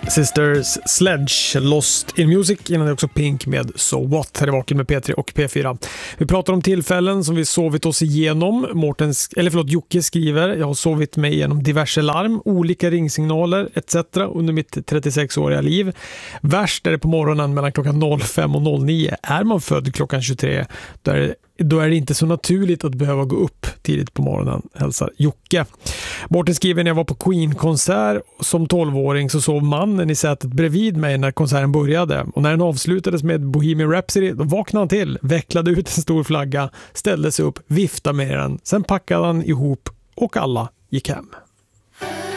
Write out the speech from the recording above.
Sisters Sledge, Lost in Music, innan det också Pink med So What. Här är Vaken med P3 och P4. Vi pratar om tillfällen som vi sovit oss igenom. Jocke skriver: jag har sovit mig igenom diverse larm, olika ringsignaler etc. under mitt 36-åriga liv. Värst är det på morgonen mellan klockan 05 och 09. Är man född klockan 23, då är det inte så naturligt att behöva gå upp tidigt på morgonen, hälsar Jocke. Mårten skriver: när jag var på Queen-konsert som 12-åring så sov mannen i sätet bredvid mig när konserten började. Och när den avslutades med Bohemian Rhapsody, då vaknade han till, vecklade ut en stor flagga, ställde sig upp, viftade med den. Sen packade han ihop och alla gick hem.